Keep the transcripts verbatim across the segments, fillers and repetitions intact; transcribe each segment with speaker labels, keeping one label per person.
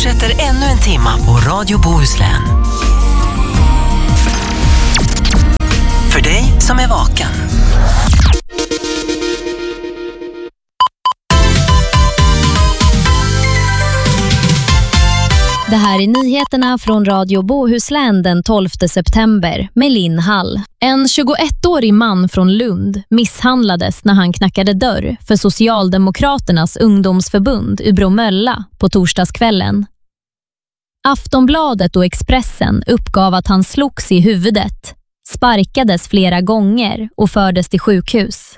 Speaker 1: fortsätter ännu en timma på Radio Bohuslän. För dig som är vaken.
Speaker 2: Det här är nyheterna från Radio Bohuslän den tolfte september med Linn Hall. En tjugoettårig man från Lund misshandlades när han knackade dörr för Socialdemokraternas ungdomsförbund i Bromölla på torsdagskvällen. Aftonbladet och Expressen uppgav att han slogs i huvudet, sparkades flera gånger och fördes till sjukhus.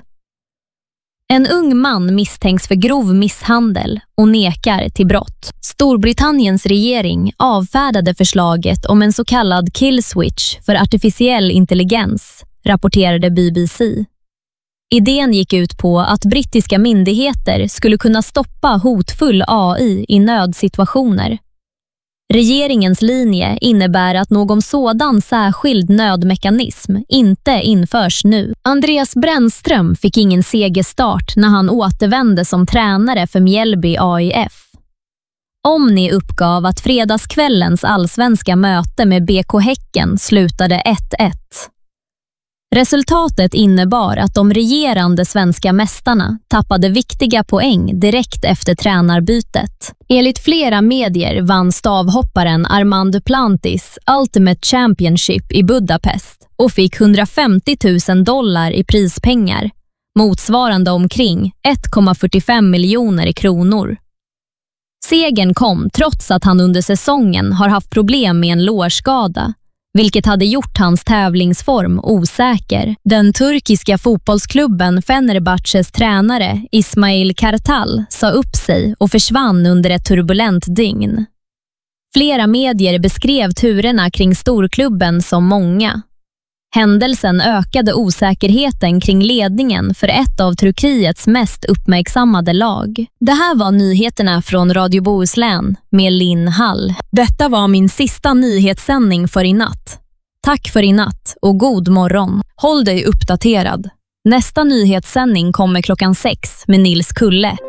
Speaker 2: En ung man misstänks för grov misshandel och nekar till brott. Storbritanniens regering avfärdade förslaget om en så kallad kill switch för artificiell intelligens, rapporterade B B C. Idén gick ut på att brittiska myndigheter skulle kunna stoppa hotfull A I i nödsituationer. Regeringens linje innebär att någon sådan särskild nödmekanism inte införs nu. Andreas Brännström fick ingen segerstart när han återvände som tränare för Mjällby A I F. Omni uppgav att fredagskvällens allsvenska möte med B K Häcken slutade ett ett. Resultatet innebar att de regerande svenska mästarna tappade viktiga poäng direkt efter tränarbytet. Enligt flera medier vann stavhopparen Armand Duplantis Ultimate Championship i Budapest och fick hundrafemtio tusen dollar i prispengar, motsvarande omkring ett komma fyrtiofem miljoner kronor. Segern kom trots att han under säsongen har haft problem med en lårskada, vilket hade gjort hans tävlingsform osäker. Den turkiska fotbollsklubben Fenerbahçes tränare Ismail Kartal sa upp sig och försvann under ett turbulent dygn. Flera medier beskrev turerna kring storklubben som många. Händelsen ökade osäkerheten kring ledningen för ett av Turkiets mest uppmärksammade lag. Det här var nyheterna från Radio Bohuslän med Linn Hall. Detta var min sista nyhetssändning för i natt. Tack för i natt och god morgon. Håll dig uppdaterad. Nästa nyhetssändning kommer klockan sex med Nils Kulle.